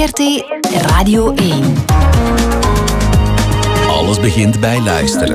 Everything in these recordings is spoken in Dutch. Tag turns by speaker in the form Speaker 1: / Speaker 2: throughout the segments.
Speaker 1: VRT Radio 1.
Speaker 2: Alles begint bij luisteren.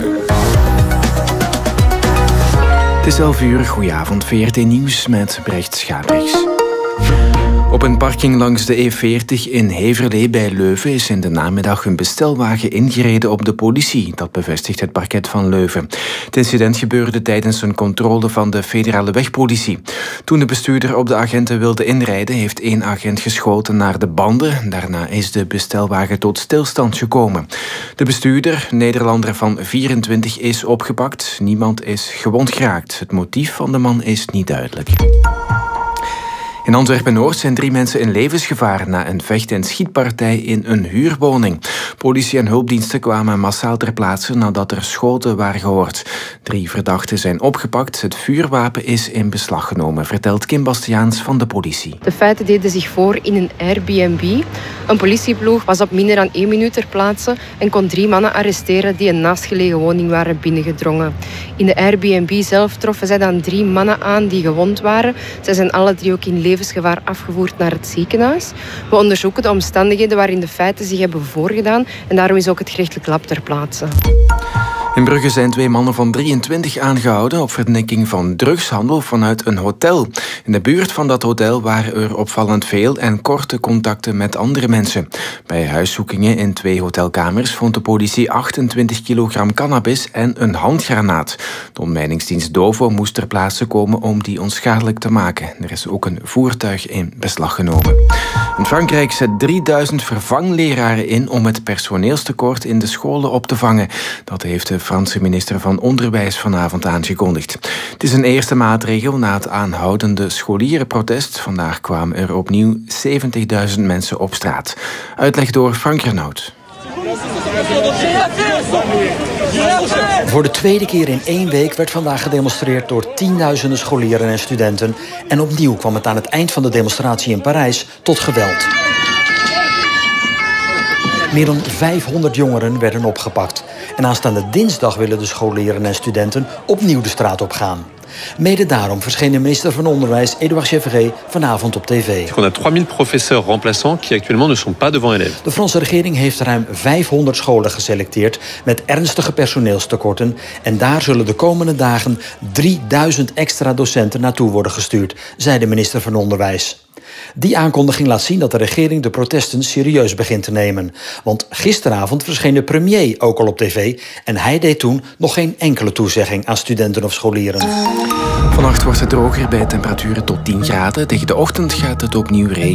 Speaker 3: Het is 11 uur, goedenavond, VRT Nieuws met Brecht Schabriks. Op een parking langs de E40 in Heverlee bij Leuven is in de namiddag een bestelwagen ingereden op de politie. Dat bevestigt het parket van Leuven. Het incident gebeurde tijdens een controle van de federale wegpolitie. Toen de bestuurder op de agenten wilde inrijden, heeft 1 agent geschoten naar de banden. Daarna is de bestelwagen tot stilstand gekomen. De bestuurder, Nederlander van 24, is opgepakt. Niemand is gewond geraakt. Het motief van de man is niet duidelijk. In Antwerpen-Noord zijn 3 mensen in levensgevaar na een vecht- en schietpartij in een huurwoning. Politie en hulpdiensten kwamen massaal ter plaatse nadat er schoten waren gehoord. 3 verdachten zijn opgepakt. Het vuurwapen is in beslag genomen, vertelt Kim Bastiaans van de politie.
Speaker 4: De feiten deden zich voor in een Airbnb. Een politieploeg was op minder dan 1 minuut ter plaatse en kon 3 mannen arresteren die een naastgelegen woning waren binnengedrongen. In de Airbnb zelf troffen zij dan 3 mannen aan die gewond waren. Zij zijn alle 3 ook in levensgevaar afgevoerd naar het ziekenhuis. We onderzoeken de omstandigheden waarin de feiten zich hebben voorgedaan en daarom is ook het gerechtelijk lab ter plaatse.
Speaker 3: In Brugge zijn 2 mannen van 23 aangehouden op verdenking van drugshandel vanuit een hotel. In de buurt van dat hotel waren er opvallend veel en korte contacten met andere mensen. Bij huiszoekingen in 2 hotelkamers vond de politie 28 kilogram cannabis en een handgranaat. De ontmijningsdienst Dovo moest ter plaatse komen om die onschadelijk te maken. Er is ook een voertuig in beslag genomen. In Frankrijk zet 3000 vervangleraren in om het personeelstekort in de scholen op te vangen. Dat heeft de Franse minister van Onderwijs vanavond aangekondigd. Het is een eerste maatregel na het aanhoudende scholierenprotest. Vandaag kwamen er opnieuw 70.000 mensen op straat. Uitleg door Frank Renaud.
Speaker 5: Voor de 2e keer in 1 week werd vandaag gedemonstreerd door tienduizenden scholieren en studenten. En opnieuw kwam het aan het eind van de demonstratie in Parijs tot geweld. Meer dan 500 jongeren werden opgepakt. En aanstaande dinsdag willen de scholieren en studenten opnieuw de straat op gaan. Mede daarom verscheen de minister van Onderwijs, Édouard Gevrey, vanavond op tv.
Speaker 6: On a 3000 professeurs remplaçants qui actuellement ne sont pas devant élèves.
Speaker 5: De Franse regering heeft ruim 500 scholen geselecteerd met ernstige personeelstekorten. En daar zullen de komende dagen 3000 extra docenten naartoe worden gestuurd, zei de minister van Onderwijs. Die aankondiging laat zien dat de regering de protesten serieus begint te nemen. Want gisteravond verscheen de premier ook al op tv en hij deed toen nog geen enkele toezegging aan studenten of scholieren.
Speaker 3: Vannacht wordt het droger bij temperaturen tot 10 graden. Tegen de ochtend gaat het opnieuw regenen.